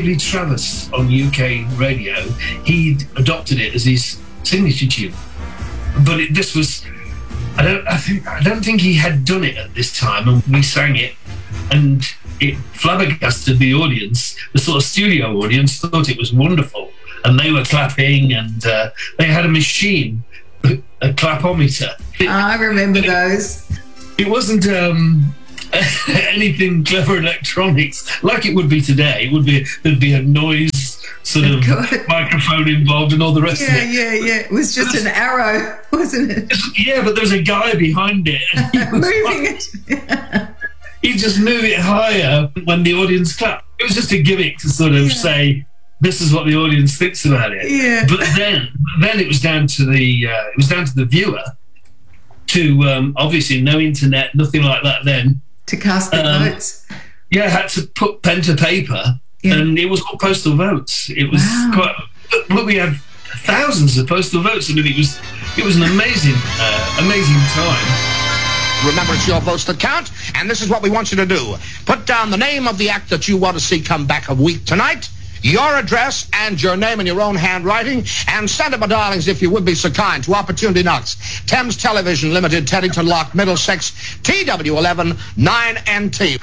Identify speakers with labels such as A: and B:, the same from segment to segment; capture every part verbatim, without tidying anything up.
A: Dave Lee Travis on U K radio, he'd adopted it as his signature tune. But it, this was, I don't, I think, I don't think he had done it at this time, and we sang it, and it flabbergasted the audience. The sort of studio audience thought it was wonderful, and they were clapping, and uh, they had a machine, a clapometer.
B: Oh, I remember those.
A: It wasn't um, anything clever electronics like it would be today. It would be there'd be a noise sort of microphone involved and all the rest
B: yeah,
A: of it.
B: Yeah, yeah, yeah. It was just an arrow, wasn't it?
A: Yeah, but there was a guy behind it. And he was
B: moving
A: like,
B: it.
A: He'd just move it higher when the audience clapped. It was just a gimmick to sort of yeah. say, this is what the audience thinks about it.
B: Yeah.
A: But then, then it was down to the uh, it was down to the viewer to um, obviously no internet, nothing like that. Then
B: to cast the
A: um,
B: votes.
A: Yeah, had to put pen to paper, yeah. and it was all postal votes. It was
B: wow.
A: quite. Look, we had thousands of postal votes. I mean, it was it was an amazing, uh, amazing time.
C: Remember, it's your votes that count, and this is what we want you to do. Put down the name of the act that you want to see come back a week tonight, your address, and your name in your own handwriting, and send it, my darlings, if you would be so kind, to Opportunity Knox, Thames Television Limited, Teddington Lock, Middlesex, T W eleven nine N T.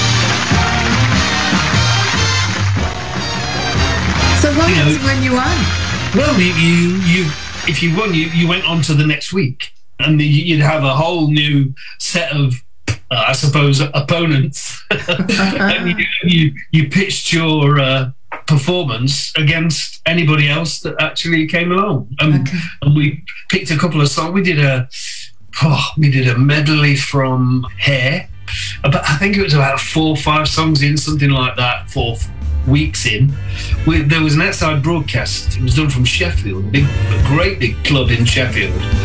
B: So what
A: You know,
B: happens when you won?
A: Well, you, you, you, if you won, you, you went on to the next week. And the, you'd have a whole new set of, uh, I suppose, opponents. And you, you, you pitched your uh, performance against anybody else that actually came along. Um,
B: okay.
A: And we picked a couple of songs. We did a, oh, we did a medley from Hair. About, I think it was about four or five songs in, something like that, four weeks in. We, there was an outside broadcast. It was done from Sheffield, big, a great big club in Sheffield.